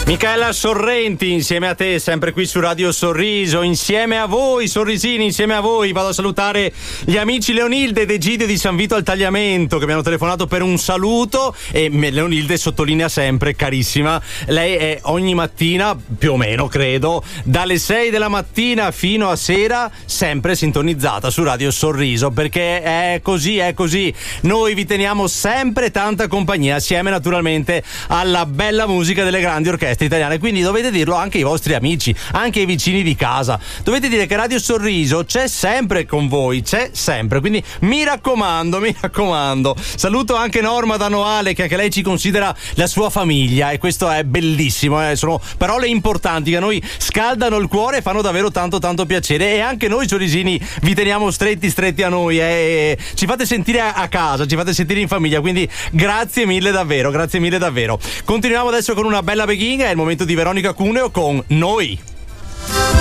Micaela Sorrenti insieme a te, sempre qui su Radio Sorriso, insieme a voi, sorrisini, insieme a voi. Vado a salutare gli amici Leonilde ed Egidio di San Vito al Tagliamento che mi hanno telefonato per un saluto, e Leonilde sottolinea sempre, carissima, lei è ogni mattina, più o meno credo, dalle 6 della mattina fino a sera sempre sintonizzata su Radio Sorriso, perché è così, noi vi teniamo sempre tanta compagnia, assieme naturalmente alla bella musica delle grandi orchestre italiane, quindi dovete dirlo anche ai vostri amici, anche ai vicini di casa, dovete dire che Radio Sorriso c'è sempre con voi, c'è sempre, quindi mi raccomando. Saluto anche Norma da Noale, che anche lei ci considera la sua famiglia, e questo è bellissimo, sono parole importanti che a noi scaldano il cuore e fanno davvero tanto piacere, e anche noi sorrisini vi teniamo stretti a noi, ci fate sentire a casa, ci fate sentire in famiglia, quindi grazie mille davvero. Continuiamo adesso con una bella beghinga. È il momento di Veronica Cuneo con Noi.